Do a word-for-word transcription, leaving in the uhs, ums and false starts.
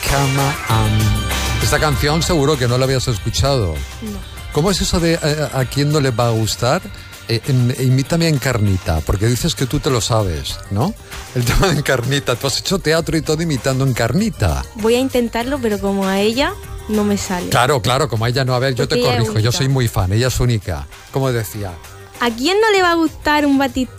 cama. Um. Esta canción seguro que no la habías escuchado. No. ¿Cómo es eso de eh, a quién no le va a gustar? Eh, en, imítame a Encarnita, porque dices que tú te lo sabes, ¿no? El tema de Encarnita. Tú has hecho teatro y todo imitando a Encarnita. Voy a intentarlo, pero como a ella no me sale. Claro, claro, como a ella no. A ver, yo Porque te ella es corrijo, yo única. soy muy fan, ella es única. Como decía. ¿A quién no le va a gustar un batiste?